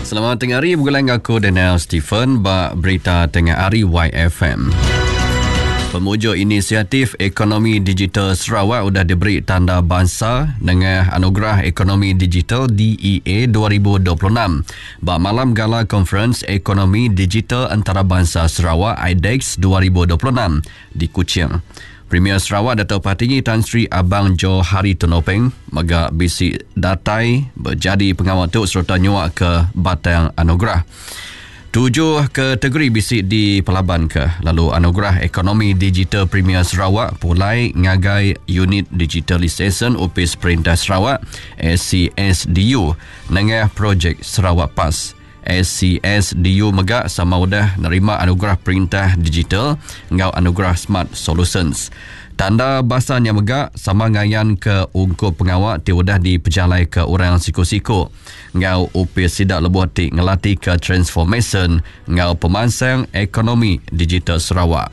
Selamat tengah hari, bergulang aku Daniel Stephen, bak berita tengah hari YFM. Pemujuk inisiatif ekonomi digital Sarawak sudah diberi tanda bangsa dengan anugerah ekonomi digital DEA 2026. Bak malam gala conference ekonomi digital antarabangsa Sarawak IDEX 2026 di Kuching. Premier Sarawak Dato' Patinggi Tan Sri Abang Johari Tonopeng megak bisi datai berjadi pengawal tuk serta nyuak ke batang anugerah. 7 kategori bisik di Pelaban ke. Lalu anugerah ekonomi digital Premier Sarawak pulai ngagai unit digitalisation Opis Perintah Sarawak SCSDU dengan projek Sarawak PAS. SCSDU megak sama udah nerima anugerah perintah digital ngau anugerah Smart Solutions. Tanda basahnya megak sama ngayan ke ungkup pengawak tiudah dipejalai ke orang siku-siku. Ngau upis sidak lebuh tik ngelatih ke transformation ngau pemansang ekonomi digital Sarawak.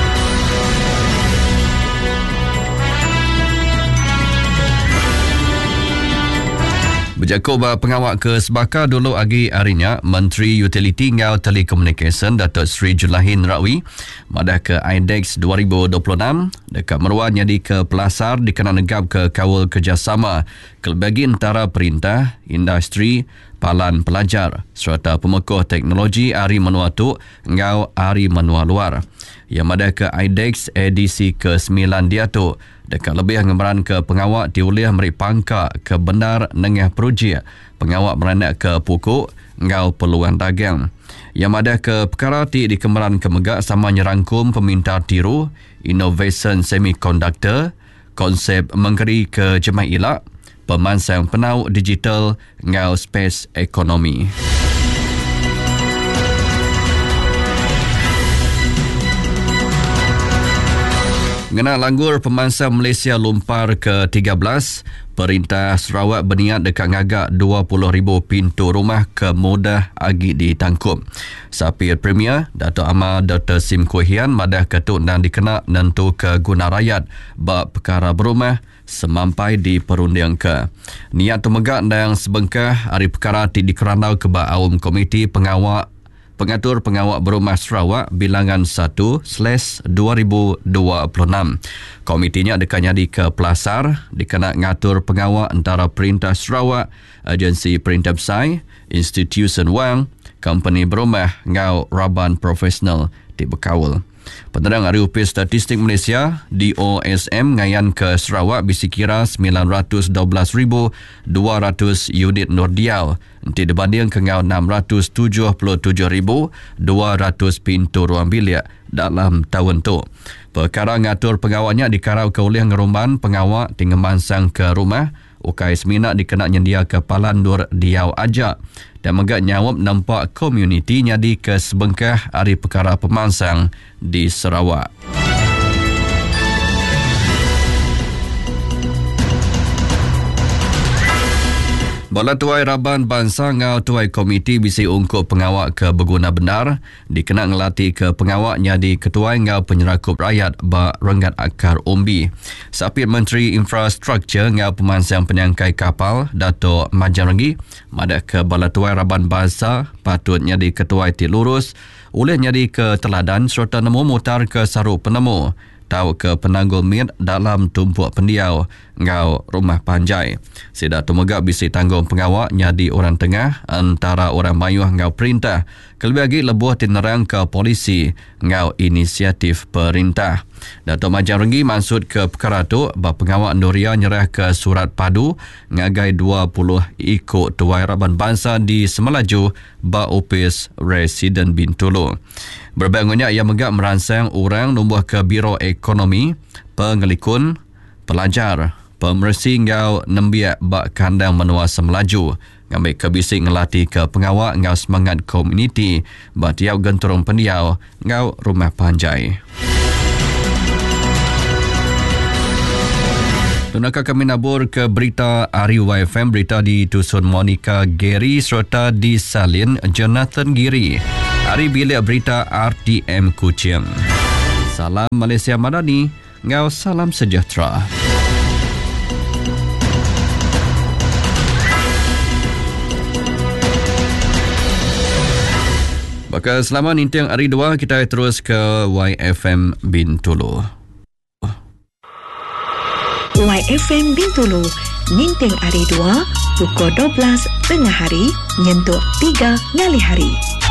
Berjaku pengawak ke Sebaka dulu agi harinya Menteri Utility ngau Telecommunication Datuk Sri Julahin Rakwi madah ke IDEX 2026 dekat Meruah jadi ke pelasar dikena negap ke kawal kerjasama kelebagi antara perintah, industri, palan pelajar serta pemekuh teknologi hari menua tu ngau hari menua luar. Yang madah ke IDEX edisi ke-9 dia tu dekat lebih ngembaran ke pengawak diulih meri pangka ke benar nengah projek pengawak beranak ke pokok ngau peluang dagang. Yang madah ke perkara ti dikembaran ke megak sama nyerangkum peminta tiru innovation semiconductor konsep mengeri ke jemaah ilak pemansang penau digital ngau space economy. Mengenal langgur pemansang Malaysia lumpar ke-13, Perintah Sarawak berniat dekat ngagak 20,000 pintu rumah ke mudah agi ditangkup. Sapir Premier, Dato' Ahmad Dr. Sim Kuhian madah ketuk dan dikena nentu ke guna rakyat bab perkara berumah semampai di perunding ke. Niat tumegak dan sebengkah hari perkara ti dikerandau ke bak awam komiti pengatur pengawak berumah Sarawak bilangan 1/2026. Komitinya dekatnya di ke Pelasar dikena ngatur pengawak antara Perintah Sarawak, Agensi Perintah Besar, Institution Wang, Company Berumah ngau Raban Profesional di Bekawal. Penerang Hari Upis Statistik Malaysia DOSM ngayan ke Sarawak bisi kira 912,200 unit nordial nanti dibanding ke ngau 677,200 pintu ruang bilik dalam tahun tu. Perkara ngatur pengawaknya dikarau ke oleh ngerumban pengawak tinggal mansang ke rumah ukai semina dikena nyendia ke Palandur Diau Ajak dan megak nyawab nampak komuniti nyadi ke sebengkah hari perkara pemansang di Sarawak. Bala Tuai Raban Bangsa ngau Tuai Komiti bisi ungkup pengawak ke berguna benar dikena ngelatih ke pengawak nyadi ketua ngau penyerakup rakyat bak renggat akar umbi. Sapit Menteri Infrastruktur ngau pemansang penyangkai kapal Dato' Majarangi madah ke Bala Tuai Raban Bangsa patut nyadi ketua ti lurus oleh nyadi ke teladan serta nemu mutar ke saruk penemu tahu ke penanggul mir dalam tumpuk pendiau ngau rumah panjai. Sida tumegak bisi tanggung pengawak nyadi orang tengah antara orang mayuh ngau perintah. Kelebih lagi lebuh tinerang ke polisi ngau inisiatif perintah. Dato' Majarangi maksud ke perkara tu bab pengawak Nuria nyerah ke surat padu ngagai 20 ikut Tuai Raban Bangsa di Semelaju bak Opis Residen Bintulu. Berbangunnya ia megak merangsang orang numbuh ke Biro Ekonomi, Pengelikun, Pelajar, Pemersi ngau nembiak bak kandang menua Semelaju. Ngambil kebisik ngelatih ke pengawak ngau semangat komuniti bak tiap genturung pendiau ngau rumah panjai. Tunakah kami nabur ke berita Hari YFM, berita di Tusun Monica Gary serta di Salin Jonathan Giri. Hari bilik berita RTM Kuching. Salam Malaysia Madani, ngau salam sejahtera. Maka selama Ninteng hari 2, kita terus ke YFM Bintulu. YFM Bintulu, Ninteng hari 2, pukul 12 tengah hari, nyentuh 3 ngali hari.